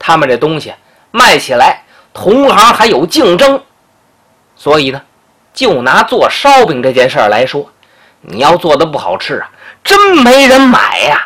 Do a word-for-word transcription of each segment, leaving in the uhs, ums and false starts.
他们这东西卖起来同行还有竞争，所以呢，就拿做烧饼这件事儿来说，你要做的不好吃啊，真没人买呀。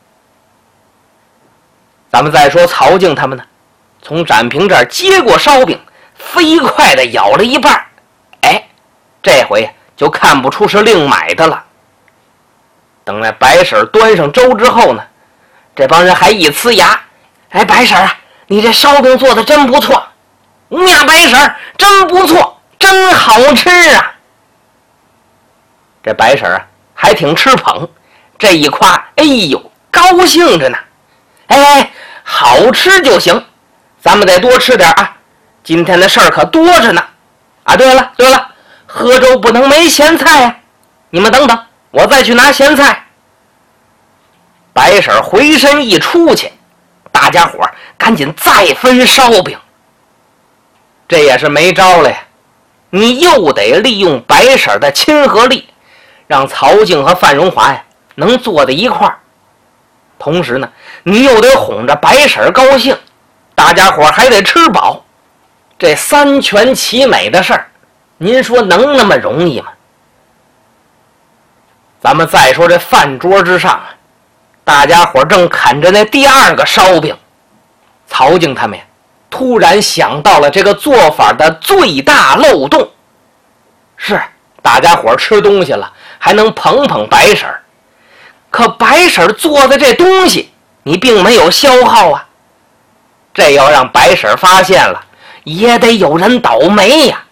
咱们再说曹静他们呢，从展平这儿接过烧饼，飞快的咬了一半，哎，这回就看不出是另买的了。等那白婶端上粥之后呢，这帮人还一呲牙，哎，白婶啊，你这烧饼做的真不错。呀，白婶真不错，真好吃啊。这白婶啊还挺吃捧，这一夸，哎呦，高兴着呢。哎，好吃就行，咱们得多吃点啊，今天的事儿可多着呢。啊，对了对了，喝粥不能没咸菜啊，你们等等，我再去拿咸菜。白婶回身一出去，大家伙赶紧再分烧饼。这也是没招了呀，你又得利用白婶的亲和力，让曹静和范荣华呀能坐在一块儿。同时呢，你又得哄着白婶高兴，大家伙还得吃饱。这三全其美的事儿，您说能那么容易吗？咱们再说这饭桌之上啊，大家伙正啃着那第二个烧饼，曹静他们呀突然想到了这个做法的最大漏洞。是，大家伙吃东西了还能捧捧白婶，可白婶做的这东西你并没有消耗啊，这要让白婶发现了也得有人倒霉呀。